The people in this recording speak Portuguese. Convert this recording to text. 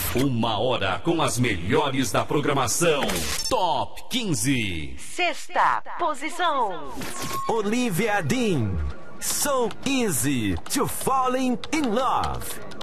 Uma hora com as melhores da programação. Top 15. Sexta posição. Olivia Dean, So Easy to Falling in Love.